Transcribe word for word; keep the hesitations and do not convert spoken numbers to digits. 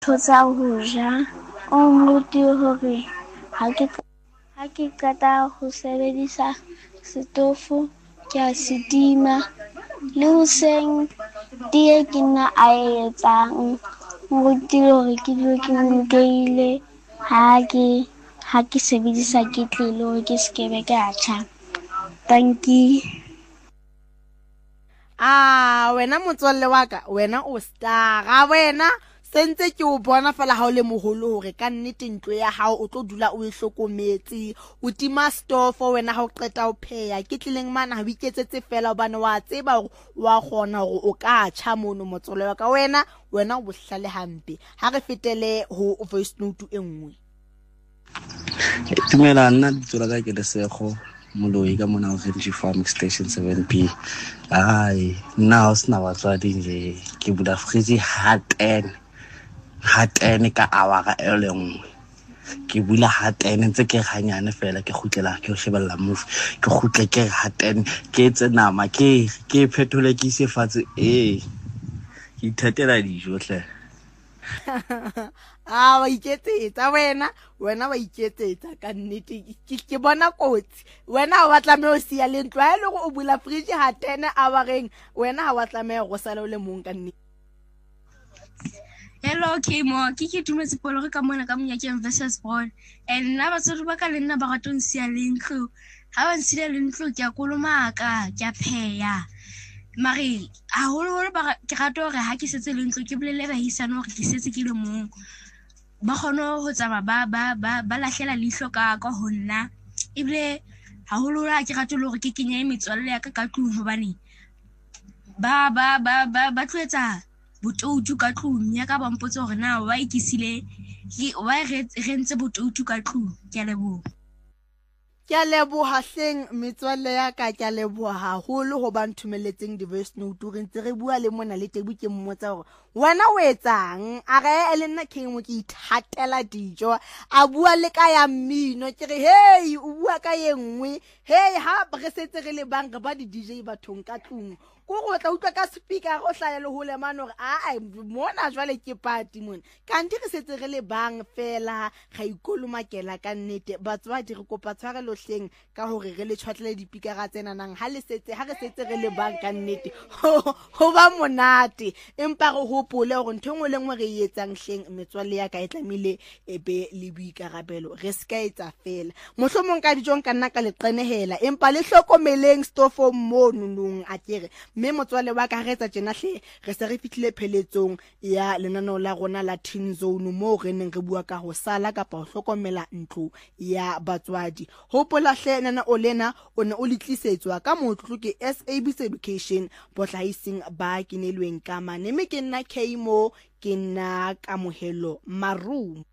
Tsa ho ja o nrute hore ha ke ha ke qeta ho sebedisa setofo ke a sedima le hoseng tie ke nna a etsang nrutile hore ke dilo ke bolokehile ha ke ha ke sebedisa ketlele hore ke skebe ka tjha. Thank you. Ah, wena motswalle wa ka, wena o star. Ga wena sentse ke o bona fela ha o le moholo hore ka nnete ntlo ya hao o tlo dula o e hlokometse, o tima stofo wena ha o qeta ho pheya. Ke tlileng mana ha o iketsetse fela hobane wa tseba hore wa kgona hore o ka tjha mono motswalle wa ka. Wena wena o bohlale hampe. Ha re fetele ho voice note e nngwe. Tumela nna ditsola ka ke lesego moloi ka mona o G Farm Station seven B. Ai now sna batswadi nje ke bula fridge ha ten ha ten ka hour e le nngwe ke bula ha ten ntse ke ganyane fela ke khutlela ke shebella movie ke khutle ke ha ten ke tse nama ke ke phethole ke se fatse eh ke ithatela dijo hle. Ah, wa iketsetsa wena wena wa iketsetsa ka nnete ke bona kotsi. Wena wa tlameha o sia le ntlo ha ile go o bula fridge ha ten houreng wena ha wa tlameha go sala o le mong ka nnete. Hello Kimo, ke ke tumetse polo re ka mona ka Monyakeng versus Brown. And nna batswadi ba ka le nna ba ratwa nsia le ntlo. Ha ba nsile le ntlo ke a kolomaka, ke a pheya. Mari a holo holo ba ke rata hore ha ke setse le ntlo ke bolele bahisane hore ke setse ke le mong. Ba kgona ho tsama ba ba ba ba lahlela leihlo ka ka ho nna. Ebile ha holo holo ke rata hore ke kenye metswalle ya ka ka tlung hobane ba ba ba ba ba tloetsa botoutu ka tlung ya ka ba mpotsa hore na wa ikisile wa re rentse botoutu ka tlung. Ke a leboha. Ke a leboha hleng metswalle ya ka, ke a leboha haholo ho ba nthumelletseng di-voice note re ntse re bua le mona le Tebu ke mmotsa hore wena o etsang. A re le nna ke mo ke ithatela dijo a bua le ka ya mmino ke re hey o bua ka ye nngwe hey ha re setse re le bang re ba di D J bathong ka tlung go go tla utlwa ka speaker go hlaya le ho le mano re a mona jwale ke party mona kanti re setse re le bang fela ga ikolomakela ka nnete. Batswadi re kopa tshwarelo hleng ka hore re le tshwatlele dipikara tsena nang ha le setse ha re setse re le bang ka nnete ho ba monate. Empa re hopole hore ntho engwe le engwe re e etsang hleng metswalle ya ka e tlamile e be le boikarabelo re ska etsa fela mohlomong ka dijong ka nna ka le qenehela empa le hlokomeleng stofo mo nunung a kere mme motswalle wa ka re etsa tjena hle re se re fitlhile pheletsong ya lenaneo la rona la Teen Zone mo re neng re bua ka ho sala kapa ho hlokomela ntlo ya batswadi. Hopola hle nana o lena o ne o litlisetswa ka motlotlo ke S A B C Education bohlahising ba kinelweng ka mane me ke nna Kimo ke nna Kamohelo Maroon.